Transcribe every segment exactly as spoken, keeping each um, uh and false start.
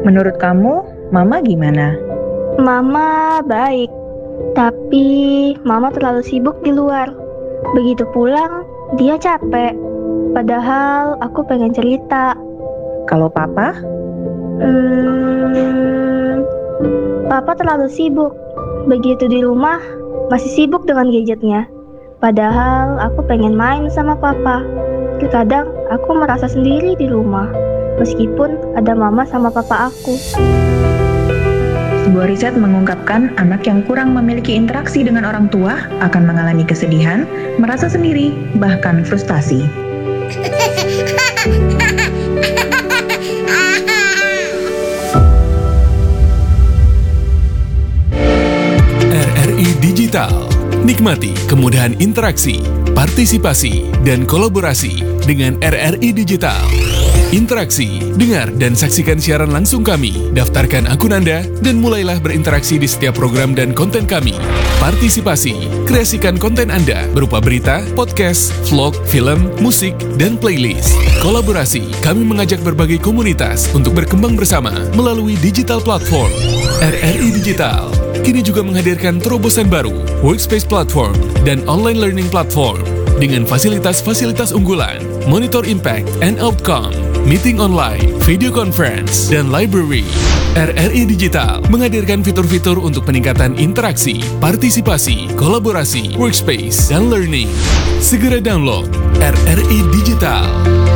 Menurut kamu, Mama gimana? Mama baik, tapi Mama terlalu sibuk di luar. Begitu pulang, dia capek. Padahal aku pengen cerita. Kalau Papa? Hmm, Papa terlalu sibuk. Begitu di rumah, masih sibuk dengan gadgetnya. Padahal aku pengen main sama Papa. Terkadang aku merasa sendiri di rumah, meskipun ada Mama sama Papa aku. Sebuah riset mengungkapkan anak yang kurang memiliki interaksi dengan orang tua akan mengalami kesedihan, merasa sendiri, bahkan frustasi. R R I Digital. Nikmati kemudahan interaksi, partisipasi, dan kolaborasi dengan R R I Digital. Interaksi, dengar dan saksikan siaran langsung kami, daftarkan akun Anda, dan mulailah berinteraksi di setiap program dan konten kami. Partisipasi, kreasikan konten Anda berupa berita, podcast, vlog, film, musik, dan playlist. Kolaborasi, kami mengajak berbagai komunitas untuk berkembang bersama melalui digital platform. R R I Digital kini juga menghadirkan terobosan baru, workspace platform, dan online learning platform dengan fasilitas-fasilitas unggulan, monitor impact and outcome, meeting online, video conference, dan library. R R I Digital menghadirkan fitur-fitur untuk peningkatan interaksi, partisipasi, kolaborasi, workspace, dan learning. Segera download R R I Digital.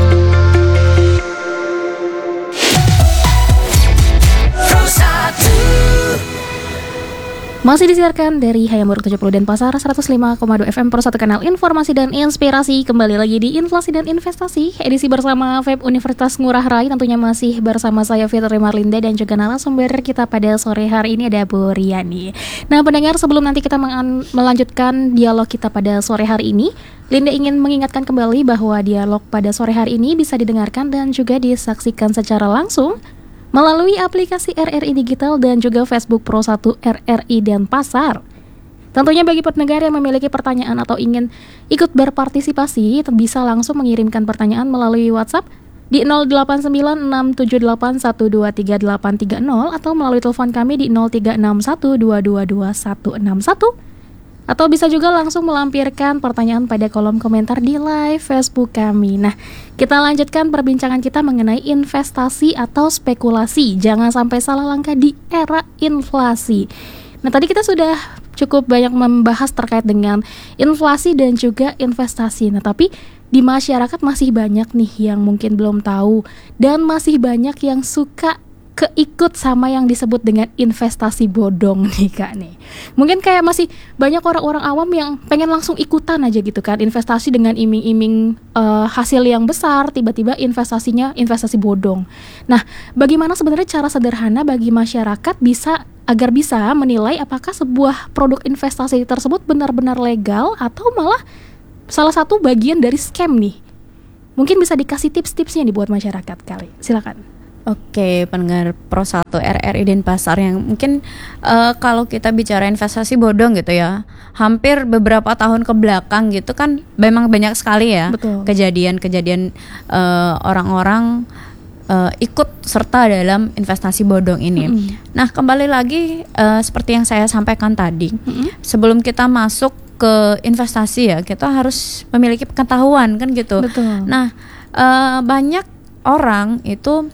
Masih disiarkan dari Hayamuruk tujuh puluh Denpasar seratus lima koma dua F M, per satu kanal informasi dan inspirasi. Kembali lagi di Inflasi dan Investasi, edisi bersama F E B Universitas Ngurah Rai. Tentunya masih bersama saya Fitri Marlinda dan juga narasumber kita pada sore hari ini ada Bu Riani. Nah pendengar, sebelum nanti kita mengan- melanjutkan dialog kita pada sore hari ini, Linda ingin mengingatkan kembali bahwa dialog pada sore hari ini bisa didengarkan dan juga disaksikan secara langsung melalui aplikasi R R I Digital dan juga Facebook Pro satu R R I Denpasar. Tentunya bagi pendengar yang memiliki pertanyaan atau ingin ikut berpartisipasi, bisa langsung mengirimkan pertanyaan melalui WhatsApp di nol delapan sembilan enam tujuh delapan satu dua tiga delapan tiga nol atau melalui telepon kami di nol tiga enam satu dua dua dua satu enam satu. Atau bisa juga langsung melampirkan pertanyaan pada kolom komentar di live Facebook kami. Nah, kita lanjutkan perbincangan kita mengenai investasi atau spekulasi. Jangan sampai salah langkah di era inflasi. Nah, tadi kita sudah cukup banyak membahas terkait dengan inflasi dan juga investasi. Nah, tapi di masyarakat masih banyak nih yang mungkin belum tahu dan masih banyak yang suka keikut sama yang disebut dengan investasi bodong nih Kak nih. Mungkin kayak masih banyak orang-orang awam yang pengen langsung ikutan aja gitu kan, investasi dengan iming-iming uh, hasil yang besar, tiba-tiba investasinya investasi bodong. Nah, bagaimana sebenarnya cara sederhana bagi masyarakat bisa agar bisa menilai apakah sebuah produk investasi tersebut benar-benar legal atau malah salah satu bagian dari scam nih? Mungkin bisa dikasih tips-tipsnya nih buat masyarakat kali. Silakan. Oke, pendengar Pro satu R R I Denpasar yang mungkin uh, kalau kita bicara investasi bodong gitu ya, hampir beberapa tahun ke belakang gitu kan memang banyak sekali ya. Betul. kejadian-kejadian uh, orang-orang uh, ikut serta dalam investasi bodong ini. Mm-hmm. Nah, kembali lagi uh, seperti yang saya sampaikan tadi, mm-hmm. sebelum kita masuk ke investasi ya, kita harus memiliki pengetahuan kan gitu. Betul. Nah, uh, banyak orang itu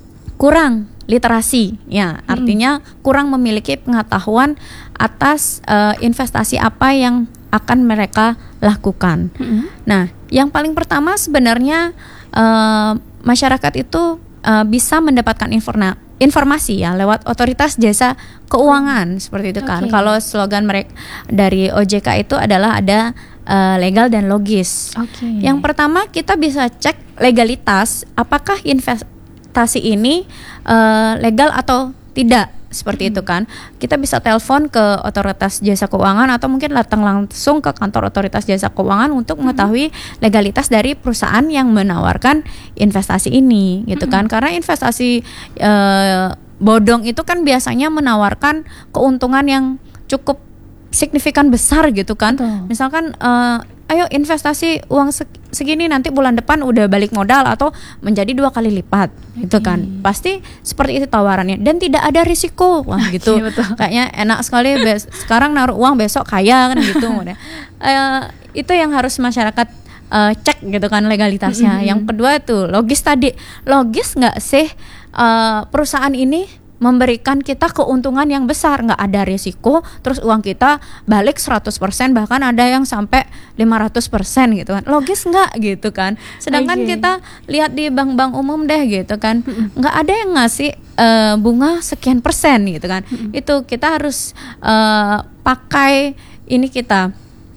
kurang literasi, ya artinya hmm. kurang memiliki pengetahuan atas uh, investasi apa yang akan mereka lakukan. Hmm. Nah, yang paling pertama sebenarnya uh, masyarakat itu uh, bisa mendapatkan informa- informasi ya lewat otoritas jasa keuangan seperti itu kan. Okay. Kalau slogan mereka dari O J K itu adalah ada uh, legal dan logis. Okay. Yang pertama kita bisa cek legalitas, apakah investasi investasi ini uh, legal atau tidak seperti hmm. itu kan. Kita bisa telepon ke otoritas jasa keuangan atau mungkin datang langsung ke kantor otoritas jasa keuangan untuk hmm. mengetahui legalitas dari perusahaan yang menawarkan investasi ini gitu hmm. kan. Karena investasi uh, bodong itu kan biasanya menawarkan keuntungan yang cukup signifikan besar gitu kan. Betul. Misalkan uh, ayo investasi uang segini nanti bulan depan udah balik modal atau menjadi dua kali lipat gitu kan. Pasti seperti itu tawarannya dan tidak ada risiko. Wah gitu. Kayaknya enak sekali bes- sekarang naruh uang besok kaya kan gitu. uh, itu yang harus masyarakat uh, cek gitu kan legalitasnya. Mm-hmm. Yang kedua tuh logis tadi. Logis nggak sih uh, perusahaan ini memberikan kita keuntungan yang besar, nggak ada risiko, terus uang kita balik seratus persen, bahkan ada yang sampai lima ratus persen gitu kan. Logis nggak gitu kan. Sedangkan okay. kita lihat di bank-bank umum deh gitu kan, nggak ada yang ngasih uh, bunga sekian persen gitu kan. Mm-hmm. Itu kita harus uh, pakai ini kita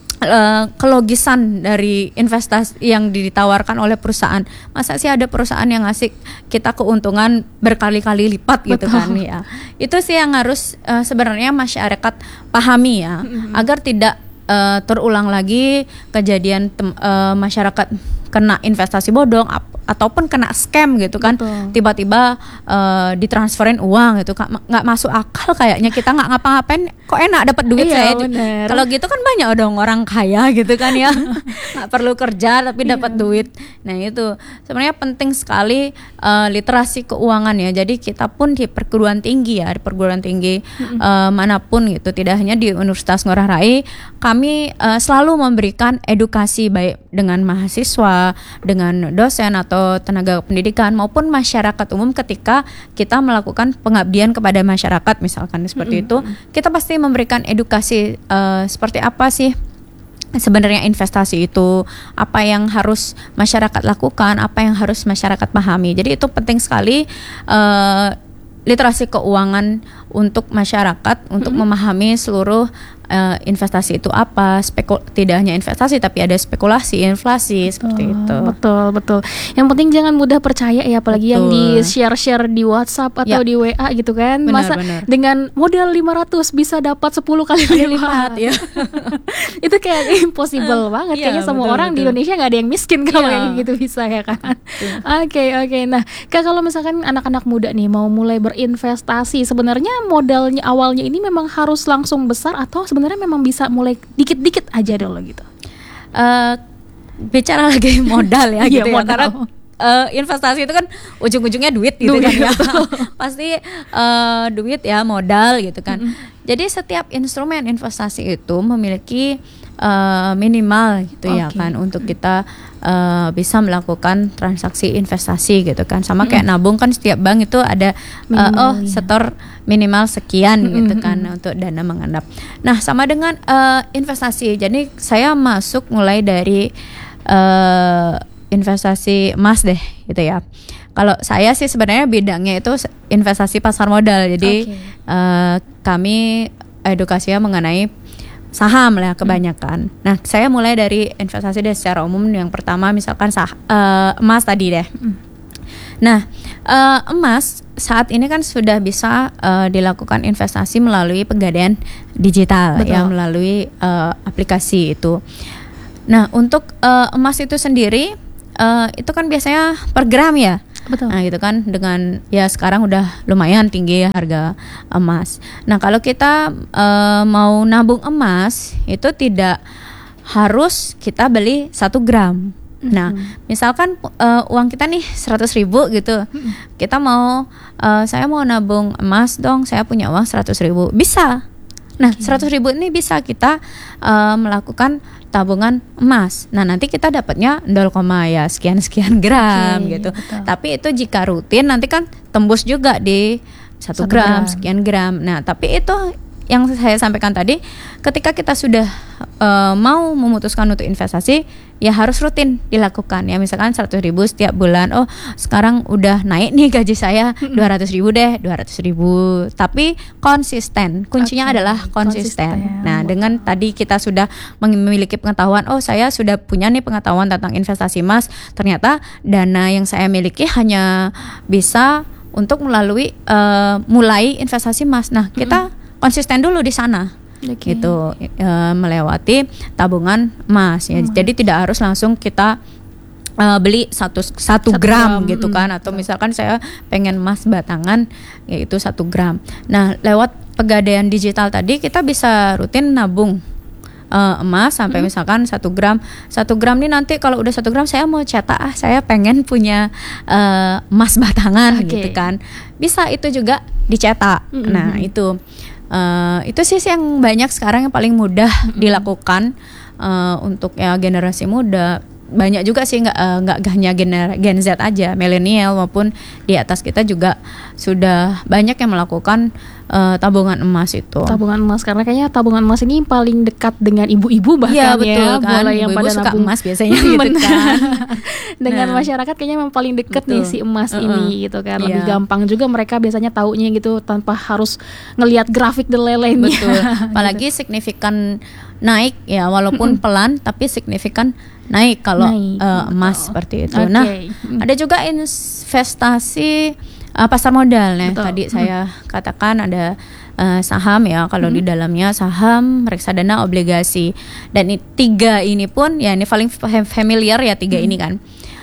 Uh, kelogisan dari investasi yang ditawarkan oleh perusahaan. Masa sih ada perusahaan yang ngasih kita keuntungan berkali-kali lipat gitu. Betul. Kan ya. Itu sih yang harus uh, sebenarnya masyarakat pahami ya, mm-hmm. agar tidak uh, terulang lagi kejadian tem- uh, masyarakat kena investasi bodong ap- ataupun kena scam gitu kan. Betul. Tiba-tiba uh, ditransferin uang gitu, nggak masuk akal kayaknya. Kita nggak ngapa-ngapain kok enak dapat duit. Iya, saya kalau gitu kan banyak dong orang kaya gitu kan ya, nggak perlu kerja tapi dapat iya. duit. Nah itu sebenarnya penting sekali uh, literasi keuangan ya. Jadi kita pun di perguruan tinggi ya, di perguruan tinggi mm-hmm. uh, manapun gitu, tidak hanya di Universitas Ngurah Rai, kami uh, selalu memberikan edukasi baik dengan mahasiswa, dengan dosen atau tenaga pendidikan maupun masyarakat umum ketika kita melakukan pengabdian kepada masyarakat misalkan seperti mm-hmm. itu, kita pasti memberikan edukasi uh, seperti apa sih sebenarnya investasi itu, apa yang harus masyarakat lakukan, apa yang harus masyarakat pahami. Jadi itu penting sekali uh, literasi keuangan untuk masyarakat untuk mm-hmm. memahami seluruh uh, investasi itu apa, spekul tidak hanya investasi tapi ada spekulasi, inflasi, betul, seperti itu. Betul, betul. Yang penting jangan mudah percaya ya, apalagi betul. Yang di share-share di WhatsApp atau ya. Di W A gitu kan. Benar, masa benar. Dengan modal lima ratus bisa dapat sepuluh kali lipat ya. Itu kayak impossible banget. Ya, kayaknya semua betul, orang betul. Di Indonesia nggak ada yang miskin kalau ya. Kayak gitu bisa ya kan. Oke, oke. Okay, okay. Nah, Kak, kalau misalkan anak-anak muda nih mau mulai berinvestasi, sebenarnya modalnya awalnya ini memang harus langsung besar atau sebenarnya memang bisa mulai dikit-dikit aja dulu gitu? Uh, bicara lagi modal ya gitu ya, karena uh, investasi itu kan ujung-ujungnya duit gitu duit, kan ya. Pasti uh, duit ya, modal gitu kan. Mm-hmm. Jadi setiap instrumen investasi itu memiliki uh, minimal gitu okay. ya kan untuk kita uh, bisa melakukan transaksi investasi gitu kan. Sama kayak mm-hmm. nabung kan setiap bank itu ada minimal, uh, oh ya. Setor minimal sekian mm-hmm. gitu kan untuk dana mengendap. Nah, sama dengan uh, investasi. Jadi saya masuk mulai dari uh, investasi emas deh gitu ya. Kalau saya sih sebenarnya bidangnya itu investasi pasar modal. Jadi okay. uh, kami edukasinya mengenai saham lah kebanyakan. Hmm. Nah, saya mulai dari investasi deh secara umum. Yang pertama misalkan sah uh, emas tadi deh. Hmm. Nah, uh, emas saat ini kan sudah bisa uh, dilakukan investasi melalui pegadaian digital. Betul. Ya, melalui uh, aplikasi itu. Nah, untuk uh, emas itu sendiri uh, itu kan biasanya per gram ya. Betul. Nah gitu kan, dengan ya sekarang udah lumayan tinggi ya harga emas. Nah kalau kita uh, mau nabung emas itu tidak harus kita beli satu gram. Mm-hmm. Nah misalkan uh, uang kita nih seratus ribu gitu, mm-hmm. kita mau uh, saya mau nabung emas dong, saya punya uang seratus ribu, bisa. Nah seratus ribu ini bisa kita uh, melakukan tabungan emas. Nah nanti kita dapatnya nol, ya sekian sekian gram okay, gitu. Betul. Tapi itu jika rutin nanti kan tembus juga di satu gram, gram sekian gram. Nah tapi itu yang saya sampaikan tadi, ketika kita sudah uh, mau memutuskan untuk investasi, ya harus rutin dilakukan. Ya misalkan seratus ribu setiap bulan. Oh sekarang udah naik nih gaji saya dua ratus ribu deh, dua ratus ribu. Tapi konsisten. Kuncinya okay. adalah konsisten. konsisten. Nah dengan tadi kita sudah memiliki pengetahuan, oh saya sudah punya nih pengetahuan tentang investasi emas. Ternyata dana yang saya miliki hanya bisa untuk melalui uh, mulai investasi emas. Nah kita mm-hmm. konsisten dulu di sana, okay. gitu, e, melewati tabungan emas. Ya. Hmm. Jadi tidak harus langsung kita e, beli satu satu gram, gram gitu kan, atau misalkan saya pengen emas batangan, yaitu satu gram. Nah, lewat pegadaian digital tadi kita bisa rutin nabung uh, emas sampai hmm. misalkan satu gram. Satu gram nih nanti kalau udah satu gram saya mau cetak, ah saya pengen punya uh, emas batangan okay. gitu kan. Bisa itu juga dicetak. Hmm. Nah itu uh, itu sih yang banyak sekarang yang paling mudah hmm. dilakukan uh, untuk ya generasi muda. Banyak juga sih, nggak nggak uh, hanya gener, Gen Z aja, milenial maupun di atas kita juga sudah banyak yang melakukan uh, tabungan emas itu. Tabungan emas, karena kayaknya tabungan emas ini paling dekat dengan ibu-ibu bahkan ya, betul, kan? Boleh yang ibu-ibu pada suka nabung emas biasanya gitu kan. Dengan nah, masyarakat kayaknya memang paling dekat nih si emas uh-uh. ini gitu kan. Lebih yeah. gampang juga mereka biasanya taunya gitu tanpa harus ngelihat grafik dan lain-lainnya. Betul. Apalagi signifikan naik ya, walaupun pelan tapi signifikan naik kalau naik, uh, emas seperti itu. Okay. Nah, ada juga investasi uh, pasar modal. Nah, tadi hmm. saya katakan ada uh, saham ya, kalau hmm. di dalamnya saham, reksadana, obligasi. Dan i- tiga ini pun ya ini paling familiar ya tiga hmm. ini kan.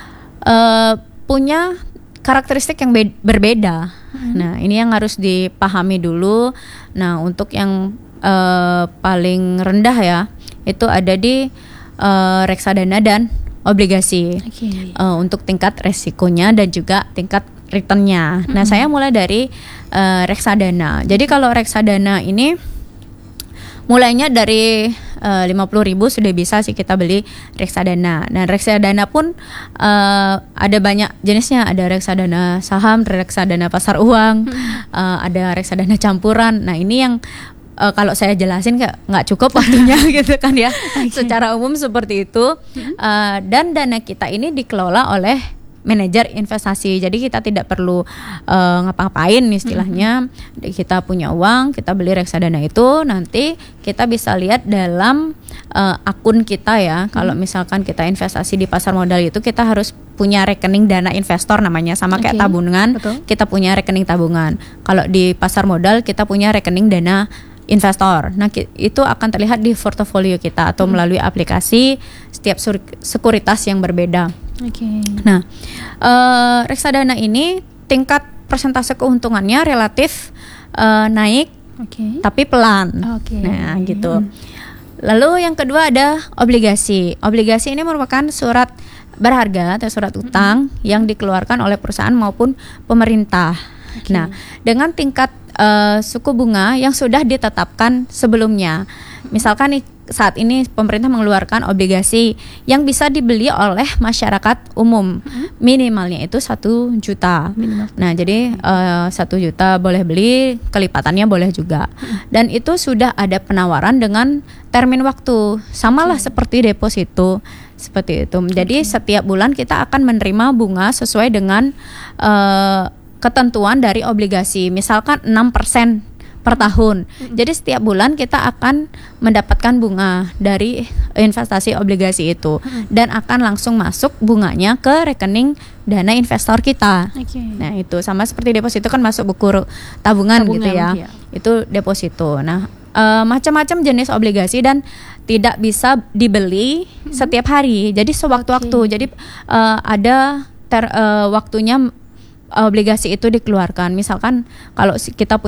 Uh, punya karakteristik yang be- berbeda. Hmm. Nah, ini yang harus dipahami dulu. Nah, untuk yang uh, paling rendah ya, itu ada di Uh, reksadana dan obligasi okay. uh, untuk tingkat resikonya dan juga tingkat returnnya. Mm-hmm. Nah, saya mulai dari uh, reksadana. Jadi kalau reksadana ini mulainya dari uh, lima puluh ribu sudah bisa sih kita beli reksadana. Nah, reksadana pun uh, ada banyak jenisnya. Ada reksadana saham, reksadana pasar uang, mm-hmm. uh, ada reksadana campuran. Nah, ini yang Uh, kalau saya jelasin nggak nggak cukup waktunya gitu kan ya. Okay. Secara umum seperti itu. Uh, dan dana kita ini dikelola oleh manajer investasi. Jadi kita tidak perlu uh, ngapa-ngapain istilahnya. Mm-hmm. Kita punya uang, kita beli reksadana itu, nanti kita bisa lihat dalam uh, akun kita ya. Mm-hmm. Kalau misalkan kita investasi di pasar modal itu, kita harus punya rekening dana investor namanya, sama kayak okay. tabungan. Betul. Kita punya rekening tabungan. Kalau di pasar modal kita punya rekening dana investor. Nah, itu akan terlihat di portofolio kita atau hmm. melalui aplikasi setiap sur- sekuritas yang berbeda. Oke. Okay. Nah, uh, reksadana ini tingkat persentase keuntungannya relatif uh, naik, okay. tapi pelan. Okay. Nah, gitu. Hmm. Lalu yang kedua ada obligasi. Obligasi ini merupakan surat berharga atau surat utang hmm. yang dikeluarkan oleh perusahaan maupun pemerintah. Okay. Nah, dengan tingkat uh, suku bunga yang sudah ditetapkan sebelumnya. Misalkan nih, saat ini pemerintah mengeluarkan obligasi yang bisa dibeli oleh masyarakat umum. Minimalnya itu satu juta. Minimal. Nah, jadi uh, satu juta boleh beli, kelipatannya boleh juga. Dan itu sudah ada penawaran dengan termin waktu. Samalah okay. seperti deposito. Seperti itu. Jadi okay. setiap bulan kita akan menerima bunga sesuai dengan uh, ketentuan dari obligasi, misalkan enam persen per tahun. Mm-hmm. Jadi setiap bulan kita akan mendapatkan bunga dari investasi obligasi itu, mm-hmm. dan akan langsung masuk bunganya ke rekening dana investor kita. Okay. Nah, itu sama seperti deposito kan masuk buku tabungan, tabungan gitu ya. Iya. Itu deposito. Nah, e, macam-macam jenis obligasi dan tidak bisa dibeli mm-hmm. setiap hari. Jadi sewaktu-waktu. Okay. Jadi e, ada ter, e, waktunya obligasi itu dikeluarkan. Misalkan kalau kita punya